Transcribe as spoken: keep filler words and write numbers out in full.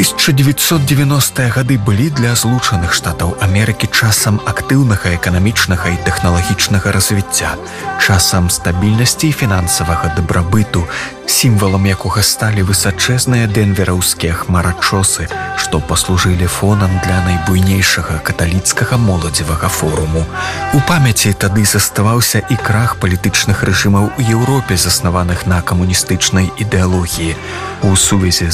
тысяча девятьсот девяностыя гады былі для Злучаных Штатаў Амерыкі часам актыўнага эканамічнага і тэхналагічнага развіцця, часам стабільнасці і фінансавага дабрабыту, сімвалам якога сталі высачэзныя дэнвераўскія хмарачосы, што паслужылі фонам для найбуйнейшага каталіцкага моладзевага форуму. У памяці тады заставаўся і крах палітычных рэжымаў у Еўропе, заснаваных на камуністычнай ідэалогіі. У сувязі